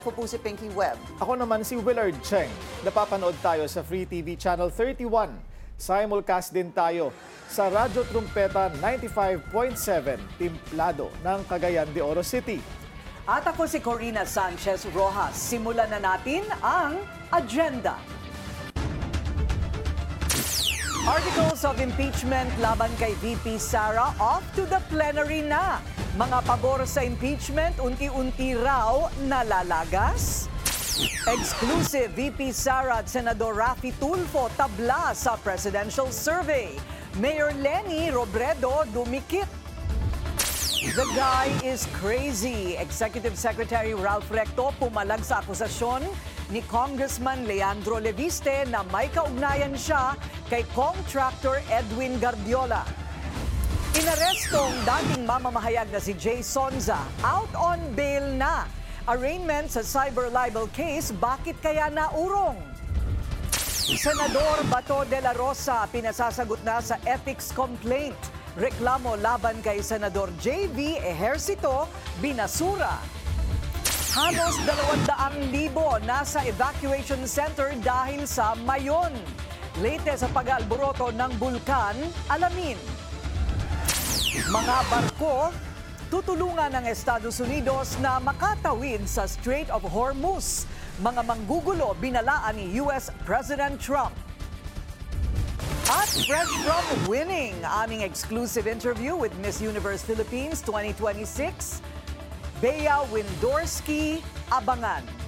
Ako po si Pinky Webb. Ako naman si Willard Cheng. Napapanood tayo sa Free TV Channel 31. Simulcast din tayo sa Radyo Trumpeta 95.7, Timplado ng Cagayan de Oro City. At ako si Corina Sanchez Rojas. Simulan na natin ang agenda. Articles of impeachment laban kay VP Sara off to the plenary na. Mga pabor sa impeachment unti-unti raw nalalagas. Exclusive VP Sara at Senador Raffy Tulfo tabla sa presidential survey. Mayor Leni Robredo dumikit. The guy is crazy. Executive Secretary Ralph Recto pumalag sa akusasyon ni Congressman Leandro Leviste na may kaugnayan siya kay contractor Edwin Guardiola. Inarestong dating mamamahayag na si Jay Sonza, out on bail na. Arraignment sa cyber libel case, bakit kaya naurong? Senador Bato de la Rosa pinasasagot na sa ethics complaint. Reklamo laban kay Senador J.V. Ejercito, binasura. Halos 200,000 nasa evacuation center dahil sa Mayon. Latest sa pag-alboroto ng bulkan, alamin. Mga barko, tutulungan ng Estados Unidos na makatawid sa Strait of Hormuz. Mga manggugulo binalaan ni US President Trump. At fresh from winning, aming exclusive interview with Miss Universe Philippines 2026, Bea Windorski, abangan.